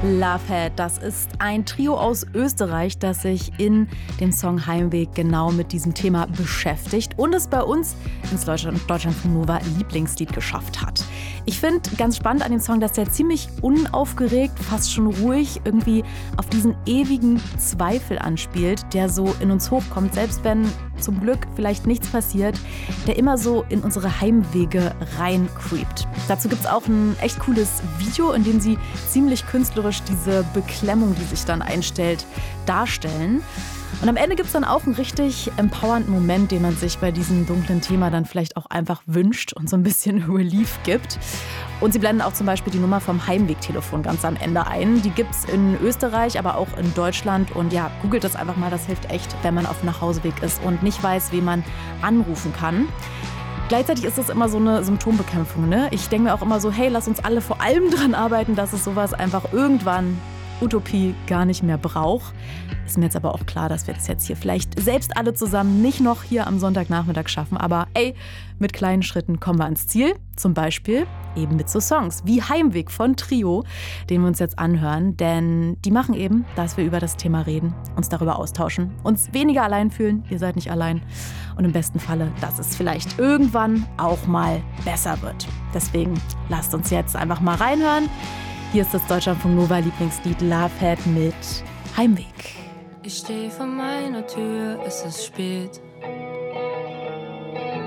Lovehead, das ist ein Trio aus Österreich, das sich in dem Song Heimweg genau mit diesem Thema beschäftigt und es bei uns ins Deutschlandfunk Nova Lieblingslied geschafft hat. Ich finde ganz spannend an dem Song, dass der ziemlich unaufgeregt, fast schon ruhig irgendwie auf diesen ewigen Zweifel anspielt, der so in uns hochkommt, selbst wenn zum Glück vielleicht nichts passiert, der immer so in unsere Heimwege reincreept. Dazu gibt es auch ein echt cooles Video, in dem sie ziemlich künstlerisch diese Beklemmung, die sich dann einstellt, darstellen. Und am Ende gibt es dann auch einen richtig empowernden Moment, den man sich bei diesem dunklen Thema dann vielleicht auch einfach wünscht und so ein bisschen Relief gibt. Und sie blenden auch zum Beispiel die Nummer vom Heimwegtelefon ganz am Ende ein. Die gibt's in Österreich, aber auch in Deutschland. Und ja, googelt das einfach mal, das hilft echt, wenn man auf dem Nachhauseweg ist und nicht weiß, wen man anrufen kann. Gleichzeitig ist das immer so eine Symptombekämpfung, ne? Ich denke mir auch immer so, hey, lass uns alle vor allem dran arbeiten, dass es sowas einfach irgendwann, Utopie, gar nicht mehr braucht. Ist mir jetzt aber auch klar, dass wir das jetzt hier vielleicht selbst alle zusammen nicht noch hier am Sonntagnachmittag schaffen. Aber ey, mit kleinen Schritten kommen wir ans Ziel. Zum Beispiel eben mit so Songs wie Heimweg von Trio, den wir uns jetzt anhören. Denn die machen eben, dass wir über das Thema reden, uns darüber austauschen, uns weniger allein fühlen. Ihr seid nicht allein. Und im besten Falle, dass es vielleicht irgendwann auch mal besser wird. Deswegen lasst uns jetzt einfach mal reinhören. Hier ist das Deutschlandfunk Nova Lieblingslied Lovehead mit Heimweg. Ich stehe vor meiner Tür, es ist spät.